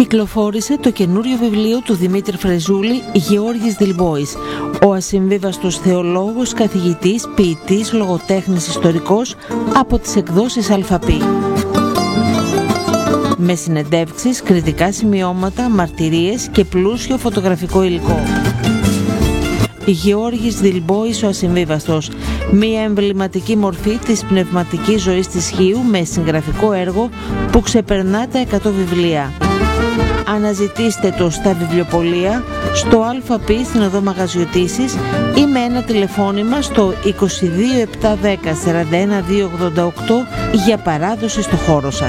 κυκλοφόρησε το καινούριο βιβλίο του Δημήτρη Φρεζούλη, Γεώργης Δηλμπόης, ο ασυμβίβαστος θεολόγος, καθηγητής, ποιητής, λογοτέχνης, ιστορικός, από τις εκδόσεις Αλφαπή. Με συνεντεύξεις, κριτικά σημειώματα, μαρτυρίες και πλούσιο φωτογραφικό υλικό. Γεώργης Δηλμπόης ο ασυμβίβαστος, μια εμβληματική μορφή της πνευματικής ζωής της Χίου με συγγραφικό έργο που ξεπερνά τα 100 βιβλία. Αναζητήστε το στα βιβλιοπωλεία, στο ΑΠ στην οδό Μαγαζιωτήσης ή με ένα τηλεφώνημα στο 22 710 41 288 για παράδοση στο χώρο σας.